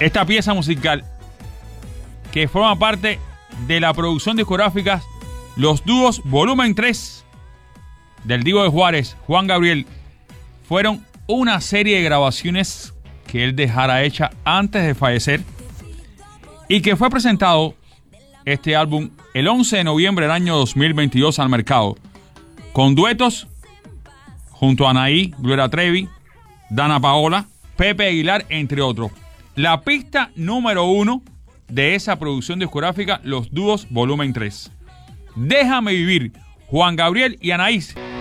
esta pieza musical que forma parte de la producción discográfica Los Dúos Volumen 3 del Divo de Juárez, Juan Gabriel, fueron una serie de grabaciones que él dejara hecha antes de fallecer y que fue presentado este álbum el 11 de noviembre del año 2022 al mercado, con duetos junto a Anaí, Gloria Trevi, Dana Paola, Pepe Aguilar, entre otros. La pista número 1 de esa producción discográfica, Los Dúos Volumen 3. Déjame vivir, Juan Gabriel y Anaís.